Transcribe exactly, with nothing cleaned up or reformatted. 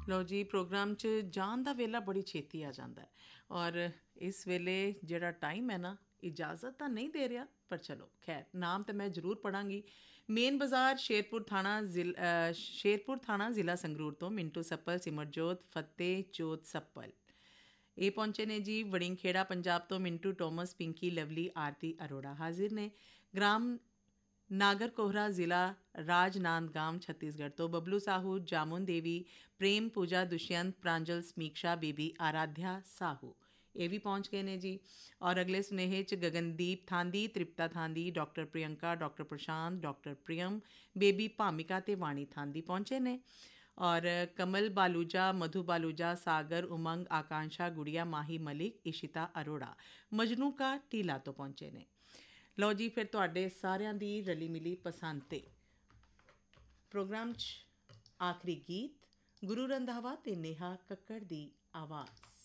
ਲਓ ਜੀ, ਪ੍ਰੋਗਰਾਮ 'ਚ ਜਾਣ ਦਾ ਵੇਲਾ ਬੜੀ ਛੇਤੀ ਆ ਜਾਂਦਾ ਹੈ ਔਰ ਇਸ ਵੇਲੇ ਜਿਹੜਾ ਟਾਈਮ ਹੈ ਨਾ, ਇਜਾਜ਼ਤ ਤਾਂ ਨਹੀਂ ਦੇ ਰਿਹਾ, ਪਰ ਚਲੋ ਖੈਰ ਨਾਮ ਤਾਂ ਮੈਂ ਜ਼ਰੂਰ ਪੜ੍ਹਾਂਗੀ। ਮੇਨ ਬਾਜ਼ਾਰ, ਸ਼ੇਰਪੁਰ ਥਾਣਾ, ਜ਼ਿਲ੍ਹਾ ਸ਼ੇਰਪੁਰ ਥਾਣਾ, ਜ਼ਿਲ੍ਹਾ ਸੰਗਰੂਰ ਤੋਂ ਮਿੰਟੂ ਸੱਪਲ, ਸਿਮਰਜੋਤ ਫਤਿਹ ਜੋਤ ਸੱਪਲ ਇਹ ਪਹੁੰਚੇ ਨੇ ਜੀ। ਵੜਿੰਗਖੇੜਾ ਪੰਜਾਬ ਤੋਂ ਮਿੰਟੂ ਟੋਮਸ, ਪਿੰਕੀ ਲਵਲੀ, ਆਰਤੀ ਅਰੋੜਾ ਹਾਜ਼ਰ ਨੇ। ਗ੍ਰਾਮ ਨਾਗਰ ਕੋਹਰਾ, ਜ਼ਿਲ੍ਹਾ ਰਾਜਨਾਂਦਗਾਂਵ ਛੱਤੀਸਗੜ੍ਹ ਤੋਂ ਬਬਲੂ ਸਾਹੂ, ਜਾਮੁਨ ਦੇਵੀ, ਪ੍ਰੇਮ ਪੂਜਾ, ਦੁਸ਼ਯੰਤ, ਪ੍ਰਾਂਜਲ, ਸਮੀਕਸ਼ਾ, ਬੀਬੀ ਆਰਾਧਿਆ ਸਾਹੂ ਇਹ ਵੀ ਪਹੁੰਚ ਗਏ ਨੇ ਜੀ। ਔਰ ਅਗਲੇ ਸੁਨੇਹੇ 'ਚ ਗਗਨਦੀਪ ਥਾਂਦੀ, ਤ੍ਰਿਪਤਾ ਥਾਂਦੀ, ਡਾਕਟਰ ਪ੍ਰਿਯੰਕਾ, ਡਾਕਟਰ ਪ੍ਰਸ਼ਾਂਤ, ਡਾਕਟਰ ਪ੍ਰਿਯਮ, ਬੇਬੀ ਭਾਮਿਕਾ ਅਤੇ ਵਾਣੀ ਥਾਂਦੀ ਪਹੁੰਚੇ ਨੇ। ਔਰ ਕਮਲ ਬਾਲੂਜਾ, ਮਧੂ ਬਾਲੂਜਾ, ਸਾਗਰ, ਉਮੰਗ, ਆਕਾਂਸ਼ਾ, ਗੁੜੀਆ, ਮਾਹੀ ਮਲਿਕ, ਇਸ਼ਿਤਾ ਅਰੋੜਾ ਮਜਨੂ ਕਾ ਟੀਲਾ ਤੋਂ ਪਹੁੰਚੇ ਨੇ। ਲਓ ਜੀ, ਫਿਰ ਤੁਹਾਡੇ ਸਾਰਿਆਂ ਦੀ ਰਲੀ ਮਿਲੀ ਪਸੰਦ 'ਤੇ ਪ੍ਰੋਗਰਾਮ 'ਚ ਆਖਰੀ ਗੀਤ ਗੁਰੂ ਰੰਧਾਵਾ ਅਤੇ ਨੇਹਾ ਕੱਕੜ ਦੀ ਆਵਾਜ਼।